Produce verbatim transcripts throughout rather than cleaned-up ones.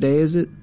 day is it?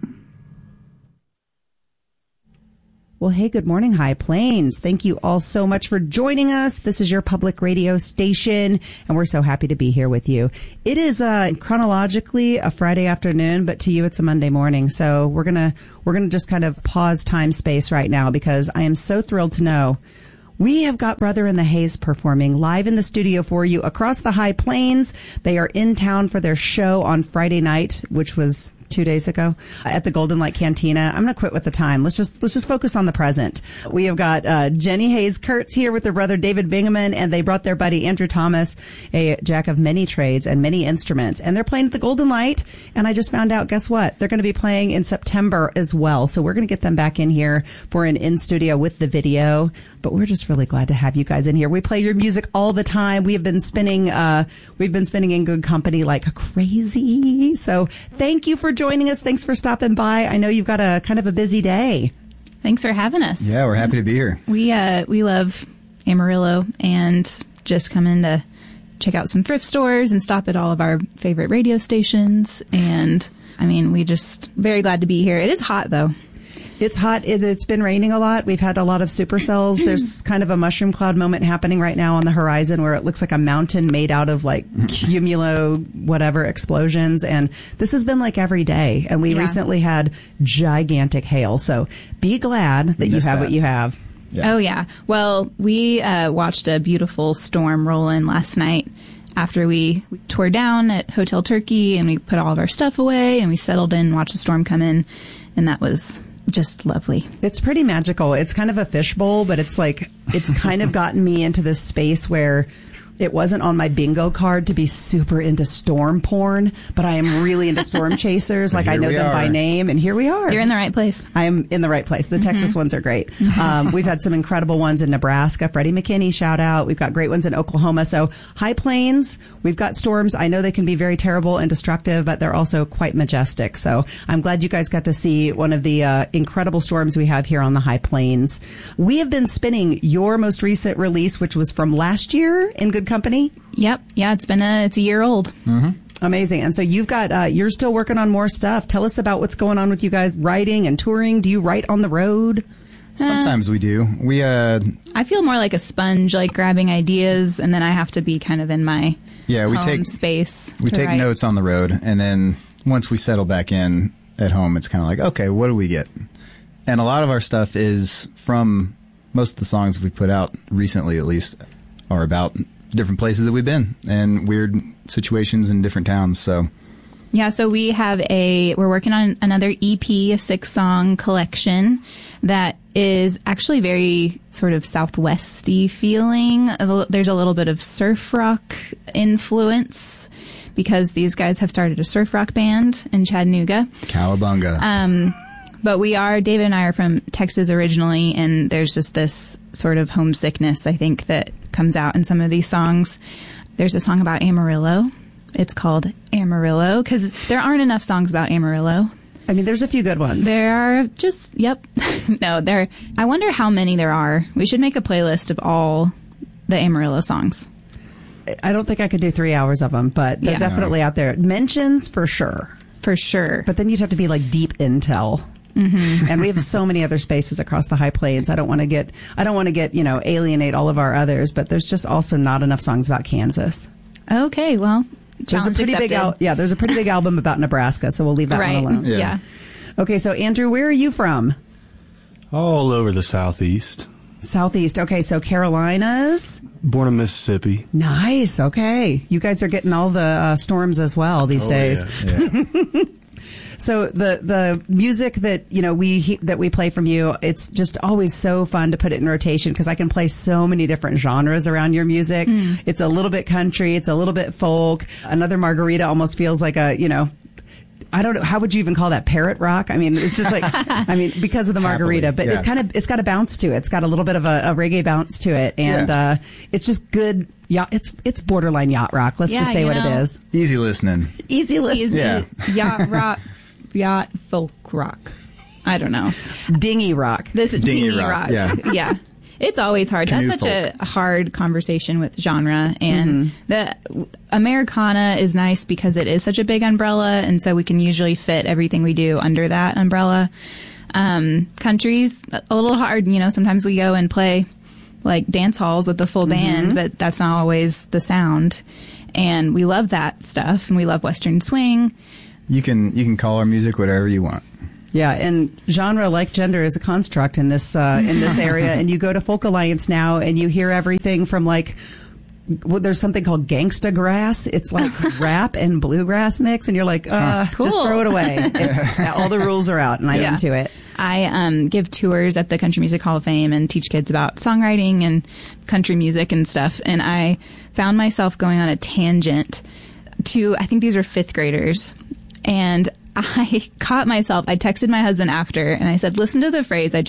Well, hey, good morning, High Plains. Thank you all so much for joining us. This is your public radio station, and we're so happy to be here with you. It is uh, chronologically a Friday afternoon, but to you it's a Monday morning. So we're gonna we're gonna just kind of pause time space right now because I am so thrilled to know we have got Brother in the Haze performing live in the studio for you across the High Plains. They are in town for their show on Friday night, which was two days ago at the Golden Light Cantina. I'm going to quit with the time. Let's just, let's just focus on the present. We have got, uh, Jenny Hayes Kurtz here with her brother David Bingaman, and they brought their buddy Andrew Thomas, a jack of many trades and many instruments, and they're playing at the Golden Light. And I just found out, guess what? They're going to be playing in September as well. So we're going to get them back in here for an in studio with the video. But we're just really glad to have you guys in here. We play your music all the time. We have been spinning, uh, we've been spinning in good company like crazy. So thank you for joining us. Thanks for stopping by. I know you've got a kind of a busy day. Thanks for having us. Yeah, we're happy to be here. We, uh, we love Amarillo and just come in to check out some thrift stores and stop at all of our favorite radio stations. And I mean, we just very glad to be here. It is hot though. It's hot. It, it's been raining a lot. We've had a lot of supercells. There's kind of a mushroom cloud moment happening right now on the horizon where it looks like a mountain made out of like cumulo whatever explosions. And this has been like every day. And we yeah. recently had gigantic hail. So be glad that you have that. what you have. Yeah. Oh, yeah. Well, we uh, watched a beautiful storm roll in last night after we, we tore down at Hotel Turkey and we put all of our stuff away and we settled in and watched the storm come in. And that was just lovely. It's pretty magical. It's kind of a fishbowl, but it's like, it's kind of gotten me into this space where it wasn't on my bingo card to be super into storm porn, but I am really into storm chasers. Like I know them are. by name, and here we are. You're in the right place. I am in the right place. The mm-hmm. Texas ones are great. Um, we've had some incredible ones in Nebraska. Freddie McKinney, shout out. We've got great ones in Oklahoma. So High Plains, we've got storms. I know they can be very terrible and destructive, but they're also quite majestic. So I'm glad you guys got to see one of the uh, incredible storms we have here on the High Plains. We have been spinning your most recent release, which was from last year in Good Company. Yep. Yeah, it's been a, it's a year old. Mm-hmm. Amazing. And so you've got, uh, you're still working on more stuff. Tell us about what's going on with you guys writing and touring. Do you write on the road? Sometimes uh, we do. We, uh, I feel more like a sponge, like grabbing ideas, and then I have to be kind of in my yeah, we home take, space. We take write. notes on the road, and then once we settle back in at home, it's kind of like, okay, what do we get? And a lot of our stuff is from most of the songs we put out recently, at least, are about different places that we've been and weird situations in different towns. So yeah, so we have a, we're working on another E P, a six song collection that is actually very sort of Southwesty feeling. There's a little bit of surf rock influence because these guys have started a surf rock band in Chattanooga. Cowabunga. Um, but we are, David and I are from Texas originally, and there's just this sort of homesickness, I think, that comes out in some of these songs. There's a song about Amarillo. It's called Amarillo because there aren't enough songs about Amarillo. I mean, there's a few good ones. There are just, yep. no, there, I wonder how many there are. We should make a playlist of all the Amarillo songs. I don't think I could do three hours of them, but they're yeah. definitely out there. Mentions for sure. For sure. But then you'd have to be like deep intel. Mm-hmm. And we have so many other spaces across the High Plains. I don't want to get, I don't want to get, you know, alienate all of our others, but there's just also not enough songs about Kansas. Okay, well, there's a pretty accepted. big, al- yeah, there's a pretty big album about Nebraska, so we'll leave that right. one alone. Yeah. yeah. Okay, so Andrew, where are you from? All over the Southeast. Southeast. Okay, so Carolinas. Born in Mississippi. Nice. Okay, you guys are getting all the uh, storms as well these oh, days. Yeah. yeah. So the the music that you know we that we play from you, it's just always so fun to put it in rotation because I can play so many different genres around your music. Mm. It's a little bit country, it's a little bit folk. Another Margarita almost feels like a you know. I don't know. How would you even call that? Parrot rock? I mean, it's just like, I mean, because of the Margarita, Happily, but yeah. it kind of, it's got a bounce to it. It's got a little bit of a, a reggae bounce to it. And, yeah. uh, it's just good. Yeah. It's, it's borderline yacht rock. Let's yeah, just say what know, it is. Easy listening. Easy listening. Easy yeah. yacht rock, yacht folk rock. I don't know. Dingy rock. This is dingy, dingy rock. rock. Yeah. yeah. It's always hard. Canoe That's such folk. a hard conversation with genre. And the Americana is nice because it is such a big umbrella. And so we can usually fit everything we do under that umbrella. Um, country's a little hard. You know, sometimes we go and play like dance halls with the full band, but that's not always the sound. And we love that stuff. And we love Western swing. You can you can call our music whatever you want. Yeah, and genre, like gender, is a construct in this uh, in this area. And you go to Folk Alliance now, and you hear everything from like, well, there's something called gangsta grass. It's like rap and bluegrass mix, and you're like, uh, Cool. just throw it away. It's, all the rules are out, and I'm Yeah. into it. I um, give tours at the Country Music Hall of Fame and teach kids about songwriting and country music and stuff. And I found myself going on a tangent to, I think these were fifth graders. And I caught myself. I texted my husband after and I said, listen to the phrase I just